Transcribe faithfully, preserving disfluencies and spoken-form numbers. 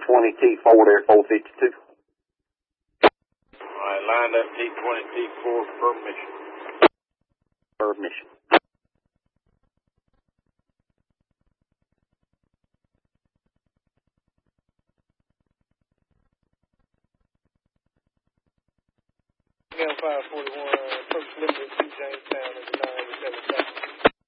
twenty T four there, four fifty-two. All right, lined up T twenty T four permission. Permission. Again, five forty-one, approach Liberty to Jamestown is nine seven seven.